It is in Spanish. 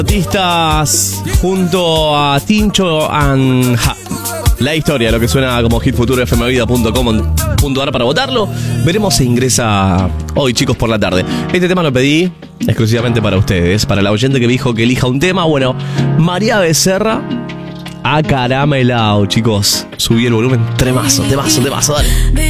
Artistas junto a Tincho and la historia, lo que suena como hitfuturofmvida.com.ar para votarlo. Veremos si ingresa hoy, chicos, por la tarde. Este tema lo pedí exclusivamente para ustedes, para la oyente que me dijo que elija un tema. Bueno, María Becerra, Acaramelao, chicos. Subí el volumen, temazo, dale.